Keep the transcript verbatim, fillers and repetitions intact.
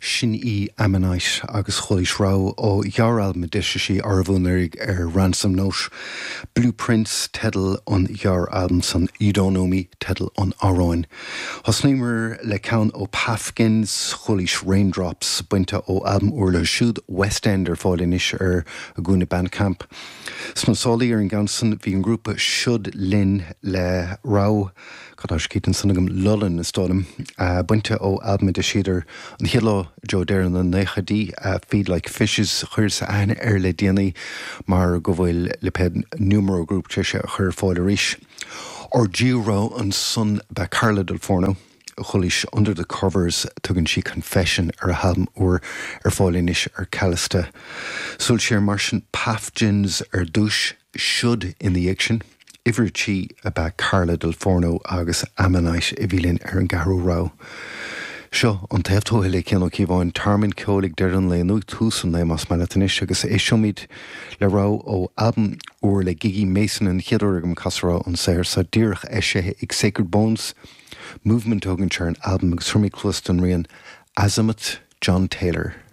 sin í ammanais agus cholis rá ó Jarl Medici sí arbhúnarig ar Ransom Note. Blueprints tedal on Jar album san You Don't Know Me tedal on Aroin. Hosnimer le count ó Pafkins cholis Raindrops buinte ó album urla siúd West End ar fáilinis ar a gúna Bandcamp. Smasálaí ar an gansan bhí an grúpa siúd lin le rá Cadás cítan sannagam lullan is stólam uh, buinte ó album de siidir an hiadlá Joe Darren an nechadí uh, Feed Like Fishes chur sa aine ar le déanaí mar go bhfuil le ped numero grúp teise chur fáil a ríis. Or Giro an son ba Carla del Forno cholis under the covers tugann si Confession ar a halm or ar fáilinis ar Calista. Sul sé marsin Pafgins ar dúis should in the action. Iverchi about Carla del Forno agus ammanais I bhílinn ar an garú rá. Seo an taobhtóthaile ceann ó cíbháin tarmin ceolaigh deireann le nuaich túsan le mas malatanis agus é siomid le rá ó album uair le Gigi Mason an chiaadúragam casará an saoir sa díreach eise ag Sacred Bones, movement tugann ar an album agus thurmí clustan rian Azimuth John Taylor.